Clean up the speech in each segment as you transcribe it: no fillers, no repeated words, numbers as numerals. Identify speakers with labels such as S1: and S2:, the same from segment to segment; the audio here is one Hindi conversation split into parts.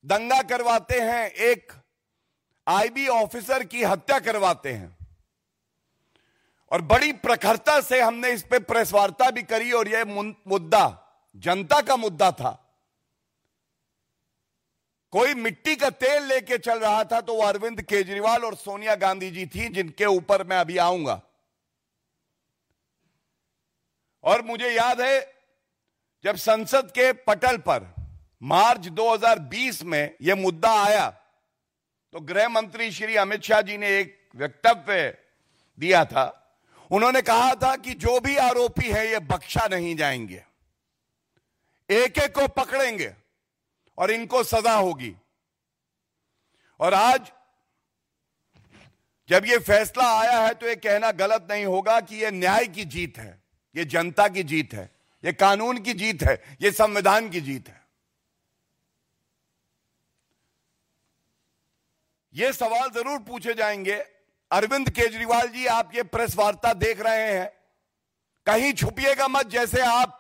S1: दंगा करवाते हैं, एक आईबी ऑफिसर की हत्या करवाते हैं। और बड़ी प्रखरता से हमने इस पे प्रेस वार्ता भी करी और यह मुद्दा जनता का मुद्दा था। कोई मिट्टी का तेल लेके चल रहा था तो वो अरविंद केजरीवाल और सोनिया गांधी जी थी, जिनके ऊपर मैं अभी आऊंगा। और मुझे याद है जब संसद के पटल पर मार्च 2020 में यह मुद्दा आया तो गृह मंत्री श्री अमित शाह जी ने एक वक्तव्य दिया था। उन्होंने कहा था कि जो भी आरोपी है ये बख्शा नहीं जाएंगे, एक एक को पकड़ेंगे और इनको सजा होगी। और आज जब ये फैसला आया है तो ये कहना गलत नहीं होगा कि ये न्याय की जीत है, ये जनता की जीत है, ये कानून की जीत है, ये संविधान की जीत है। ये सवाल जरूर पूछे जाएंगे, अरविंद केजरीवाल जी आप ये प्रेस वार्ता देख रहे हैं, कहीं छुपिएगा मत, जैसे आप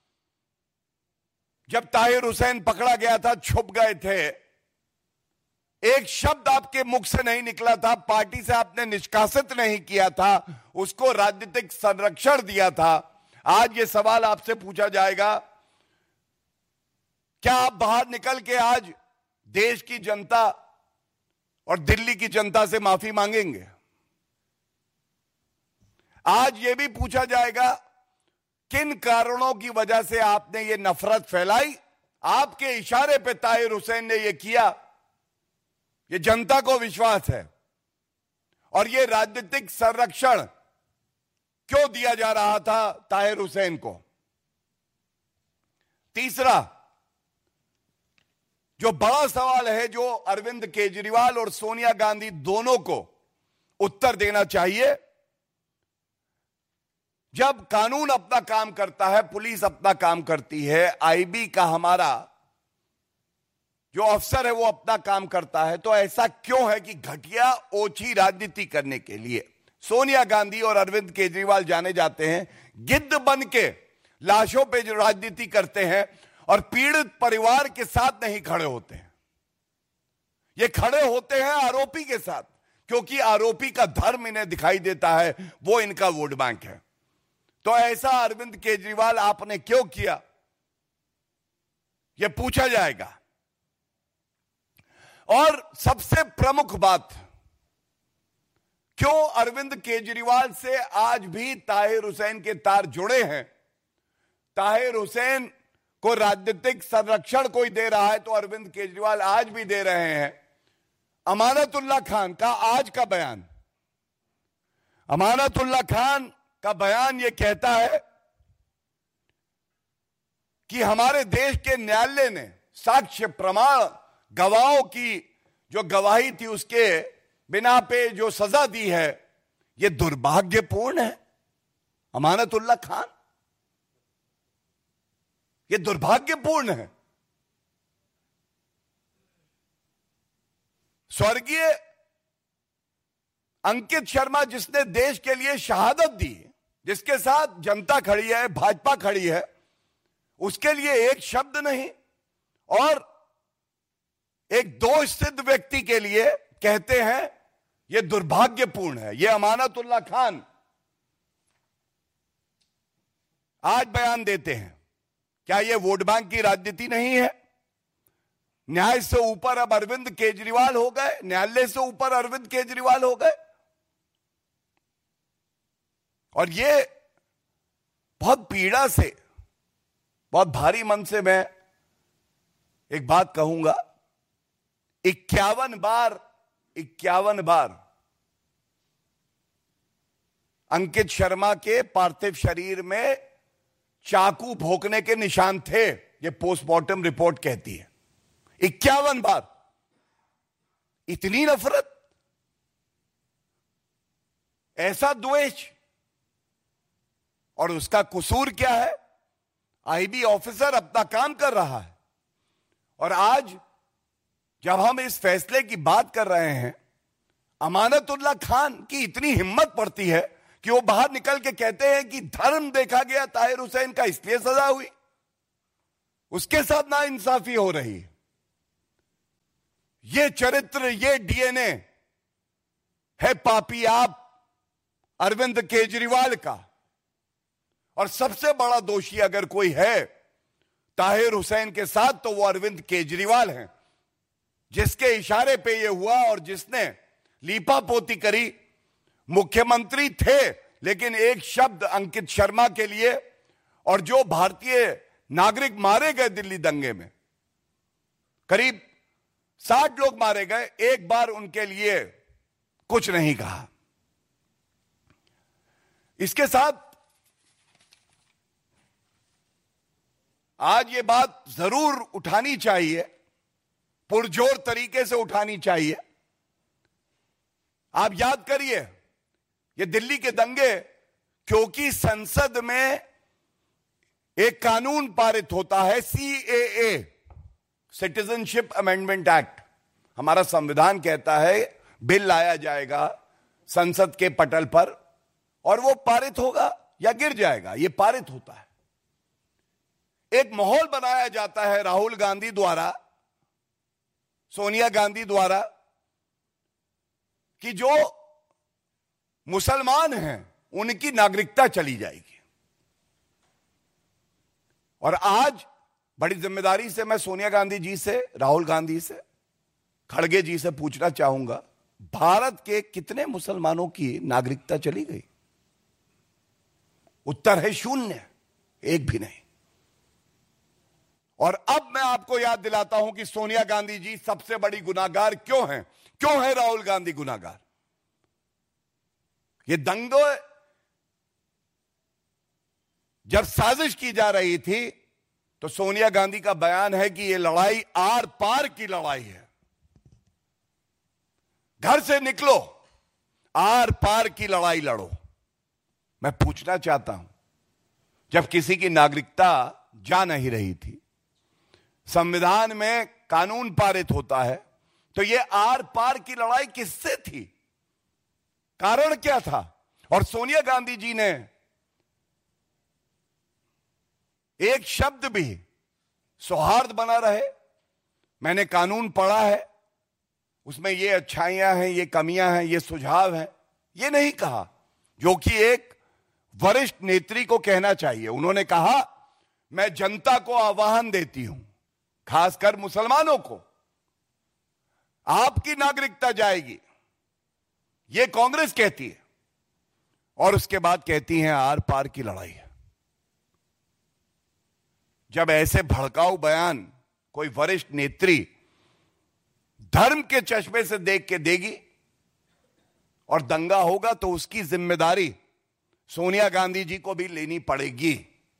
S1: जब ताहिर हुसैन पकड़ा गया था छुप गए थे। एक शब्द आपके मुख से नहीं निकला था, पार्टी से आपने निष्कासित नहीं किया था, उसको राजनीतिक संरक्षण दिया था। आज ये सवाल आपसे पूछा जाएगा, क्या आप बाहर निकल के आज देश की जनता और दिल्ली की जनता से माफी मांगेंगे? आज यह भी पूछा जाएगा किन कारणों की वजह से आपने ये नफरत फैलाई, आपके इशारे पे ताहिर हुसैन ने ये किया। ये जनता को विश्वास है और ये राजनीतिक संरक्षण क्यों दिया जा रहा था ताहिर हुसैन को? तीसरा जो बड़ा सवाल है, जो अरविंद केजरीवाल और सोनिया गांधी दोनों को उत्तर देना चाहिए, जब कानून अपना काम करता है, पुलिस अपना काम करती है, आईबी का हमारा जो अफसर है वो अपना काम करता है, तो ऐसा क्यों है कि घटिया ओछी राजनीति करने के लिए सोनिया गांधी और अरविंद केजरीवाल जाने जाते हैं, गिद्ध बन के लाशों पे जो राजनीति करते हैं और पीड़ित परिवार के साथ नहीं खड़े होते हैं। ये खड़े होते हैं आरोपी के साथ, क्योंकि आरोपी का धर्म इन्हें दिखाई देता है, वो इनका वोट बैंक है। तो ऐसा अरविंद केजरीवाल आपने क्यों किया, यह पूछा जाएगा। और सबसे प्रमुख बात, क्यों अरविंद केजरीवाल से आज भी ताहिर हुसैन के तार जुड़े हैं? ताहिर हुसैन को राजनीतिक संरक्षण कोई दे रहा है तो अरविंद केजरीवाल आज भी दे रहे हैं। अमानतुल्लाह खान का आज का बयान, अमानतुल्लाह खान का बयान यह कहता है कि हमारे देश के न्यायालय ने साक्ष्य प्रमाण गवाहों की जो गवाही थी उसके बिना पे जो सजा दी है, यह दुर्भाग्यपूर्ण है। अमानतुल्लाह खान, यह दुर्भाग्यपूर्ण है। स्वर्गीय अंकित शर्मा जिसने देश के लिए शहादत दी, जिसके साथ जनता खड़ी है, भाजपा खड़ी है, उसके लिए एक शब्द नहीं, और एक दोष सिद्ध व्यक्ति के लिए कहते हैं यह दुर्भाग्यपूर्ण है। यह अमानतुल्लाह खान आज बयान देते हैं। क्या यह वोट बैंक की राजनीति नहीं है? न्याय से ऊपर अब अरविंद केजरीवाल हो गए, न्यायालय से ऊपर अरविंद केजरीवाल हो गए। और ये बहुत पीड़ा से, बहुत भारी मन से मैं एक बात कहूंगा, 51 बार अंकित शर्मा के पार्थिव शरीर में चाकू भोंकने के निशान थे, ये पोस्टमार्टम रिपोर्ट कहती है। 51 बार। इतनी नफरत, ऐसा द्वेष, और उसका कसूर क्या है? आईबी ऑफिसर अपना काम कर रहा है। और आज जब हम इस फैसले की बात कर रहे हैं, अमानतुल्लाह खान की इतनी हिम्मत पड़ती है कि वो बाहर निकल के कहते हैं कि धर्म देखा गया ताहिर हुसैन का, इसलिए सजा हुई। उसके साथ नाइंसाफी हो रही है। ये चरित्र, ये डीएनए है पापी आप अरविंद केजरीवाल का। और सबसे बड़ा दोषी अगर कोई है ताहिर हुसैन के साथ, तो वो अरविंद केजरीवाल हैं, जिसके इशारे पे ये हुआ और जिसने लीपापोती करी। मुख्यमंत्री थे, लेकिन एक शब्द अंकित शर्मा के लिए, और जो भारतीय नागरिक मारे गए दिल्ली दंगे में, करीब 60 लोग मारे गए, एक बार उनके लिए कुछ नहीं कहा। इसके साथ आज ये बात जरूर उठानी चाहिए, पुरजोर तरीके से उठानी चाहिए। आप याद करिए, ये दिल्ली के दंगे क्योंकि संसद में एक कानून पारित होता है, CAA, सिटीजनशिप अमेंडमेंट एक्ट। हमारा संविधान कहता है बिल लाया जाएगा संसद के पटल पर और वो पारित होगा या गिर जाएगा, ये पारित होता है। एक माहौल बनाया जाता है राहुल गांधी द्वारा, सोनिया गांधी द्वारा, कि जो मुसलमान हैं उनकी नागरिकता चली जाएगी। और आज बड़ी जिम्मेदारी से मैं सोनिया गांधी जी से, राहुल गांधी से, खड़गे जी से पूछना चाहूंगा, भारत के कितने मुसलमानों की नागरिकता चली गई? उत्तर है 0, एक भी नहीं। और अब मैं आपको याद दिलाता हूं कि सोनिया गांधी जी सबसे बड़ी गुनाहगार क्यों हैं, क्यों है राहुल गांधी गुनाहगार। ये दंगे जब साजिश की जा रही थी तो सोनिया गांधी का बयान है कि ये लड़ाई आर पार की लड़ाई है। घर से निकलो, आर पार की लड़ाई लड़ो। मैं पूछना चाहता हूं, जब किसी की नागरिकता जा नहीं रही थी, संविधान में कानून पारित होता है, तो ये आर पार की लड़ाई किससे थी? कारण क्या था? और सोनिया गांधी जी ने एक शब्द भी सौहार्द बना रहे, मैंने कानून पढ़ा है, उसमें ये अच्छाइयां हैं, ये कमियां हैं, ये सुझाव हैं, ये नहीं कहा, जो कि एक वरिष्ठ नेत्री को कहना चाहिए। उन्होंने कहा, मैं जनता को आह्वान देती हूं, खासकर मुसलमानों को, आपकी नागरिकता जाएगी, ये कांग्रेस कहती है, और उसके बाद कहती हैं आर पार की लड़ाई है। जब ऐसे भड़काऊ बयान कोई वरिष्ठ नेत्री धर्म के चश्मे से देख के देगी और दंगा होगा, तो उसकी जिम्मेदारी सोनिया गांधी जी को भी लेनी पड़ेगी।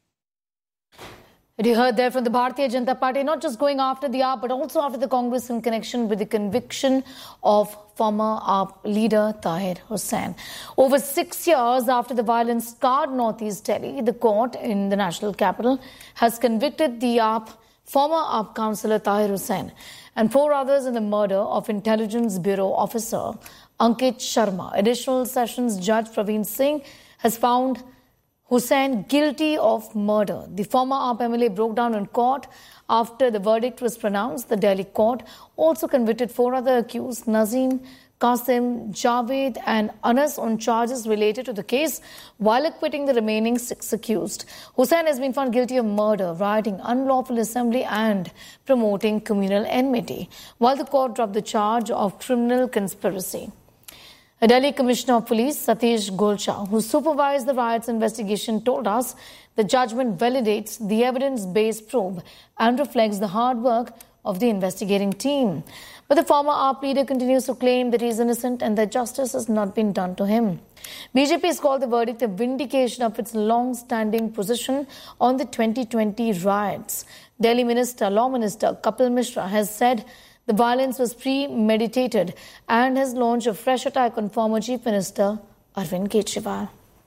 S2: You heard there from the Bharatiya Janata Party, not just going after the AAP, but also after the Congress in connection with the conviction of former AAP leader Tahir Hussain. Over 6 years after the violence scarred Northeast Delhi, the court in the national capital has convicted the former AAP councillor Tahir Hussain and 4 others in the murder of Intelligence Bureau officer Ankit Sharma. Additional Sessions Judge Praveen Singh has found Hussain guilty of murder. The former AAP MLA broke down in court after the verdict was pronounced. The Delhi court also convicted 4 other accused, Nazim, Qasim, Javed and Anas, on charges related to the case, while acquitting the remaining 6 accused. Hussain has been found guilty of murder, rioting, unlawful assembly and promoting communal enmity, while the court dropped the charge of criminal conspiracy. A Delhi Commissioner of Police, Satish Golcha, who supervised the riots investigation, told us the judgment validates the evidence-based probe and reflects the hard work of the investigating team. But the former AAP leader continues to claim that he is innocent and that justice has not been done to him. BJP has called the verdict a vindication of its long-standing position on the 2020 riots. Delhi Law Minister Kapil Mishra has said the violence was premeditated and has launched a fresh attack on former Chief Minister Arvind Kejriwal.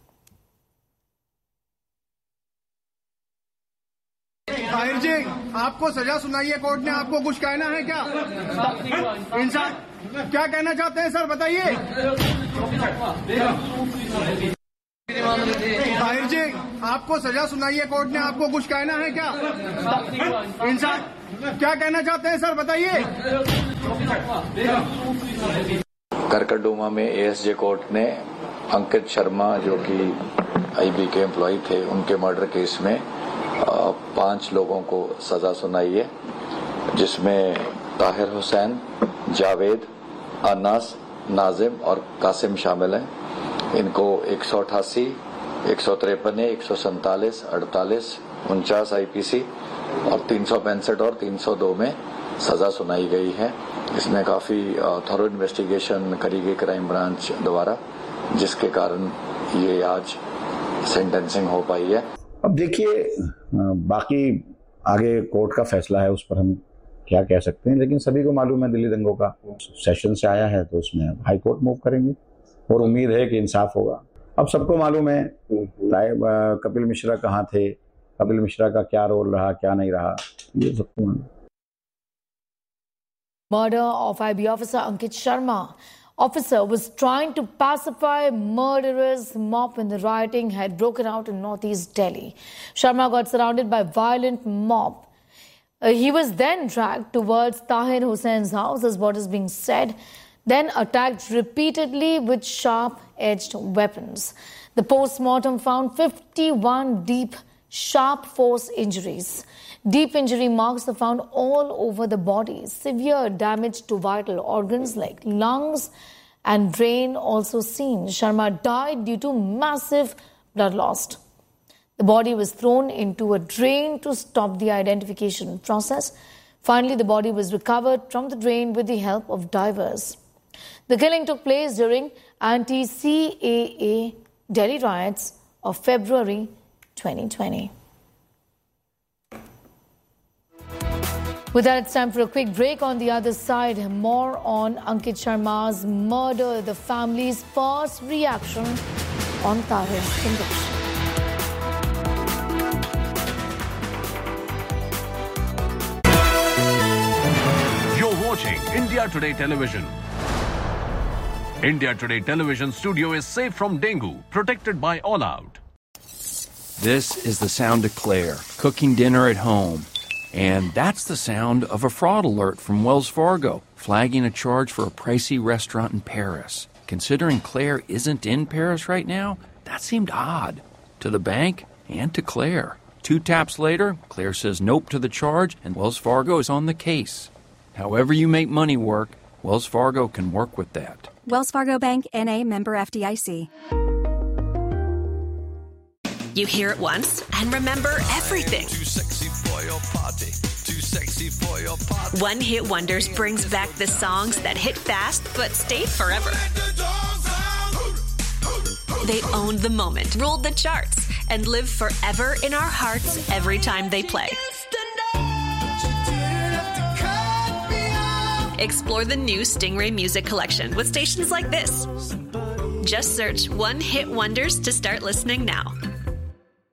S3: Tahir जी, आपको सजा सुनाई है कोर्ट ने, आपको कुछ कहना है क्या? इंसान क्या कहना चाहते हैं सर, बताइए। ताहिर जी, आपको सजा सुनाई है कोर्ट ने, आपको कुछ कहना है क्या? इंसान क्या कहना चाहते हैं सर, बताइए।
S4: करकरडूमा में एएसजे कोर्ट ने अंकित शर्मा जो कि आईबी के एम्प्लॉय थे, उनके मर्डर केस में 5 लोगों को सजा सुनाई है, जिसमें ताहिर हुसैन, जावेद, अनास, नाजिम और कासिम शामिल हैं। इनको 188, 153, 147, 48, 49 आईपीसी और 365 और 302 में सजा सुनाई गई है। इसमें काफी थॉरो इन्वेस्टिगेशन करी गई क्राइम ब्रांच द्वारा, जिसके कारण ये आज सेंटेंसिंग हो पाई है।
S5: अब देखिए, बाकी आगे कोर्ट का फैसला है, उस पर हम क्या कह सकते हैं, लेकिन सभी को मालूम है दिल्ली दंगों का सेशन से आया है, तो उसमें हाई कोर्ट मूव करेंगे और उम्मीद है कि इंसाफ होगा। अब सबको मालूम है कपिल मिश्रा कहाँ थे, कपिल मिश्रा का क्या रोल रहा, क्या नहीं रहा, ये सबको मालूम।
S2: Murder of IB officer Ankit Sharma. Officer was trying to pacify murderous mob when the rioting had broken out in northeast Delhi. Sharma got surrounded by violent mob. He was then dragged towards Tahir Hussein's house, as what is being said, then attacked repeatedly with sharp-edged weapons. The post-mortem found 51 deep, sharp force injuries. Deep injury marks are found all over the body. Severe damage to vital organs like lungs and brain also seen. Sharma died due to massive blood loss. The body was thrown into a drain to stop the identification process. Finally, the body was recovered from the drain with the help of divers. The killing took place during anti-CAA Delhi riots of February 2020. With that, it's time for a quick break. On the other side, more on Ankit Sharma's murder, the family's first reaction on Tahir's conviction.
S6: You're watching India Today Television. India Today Television studio is safe from dengue, protected by All Out.
S7: This is the sound of Claire cooking dinner at home. And that's the sound of a fraud alert from Wells Fargo, flagging a charge for a pricey restaurant in Paris. Considering Claire isn't in Paris right now, that seemed odd to the bank and to Claire. 2 taps later, Claire says nope to the charge, and Wells Fargo is on the case. However you make money work, Wells Fargo can work with that.
S8: Wells Fargo Bank, N.A., member FDIC.
S9: You hear it once and remember everything.
S10: Too sexy for your party. Too sexy for your party.
S9: One Hit Wonders brings back the songs that hit fast but stayed forever. They owned the moment, ruled the charts, and live forever in our hearts every time they play. Explore the new Stingray Music Collection with stations like this. Just search One Hit Wonders to start listening now.